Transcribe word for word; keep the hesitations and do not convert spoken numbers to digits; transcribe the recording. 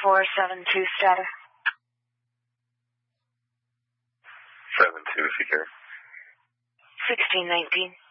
four seven two status. seven two, if you care. sixteen nineteen.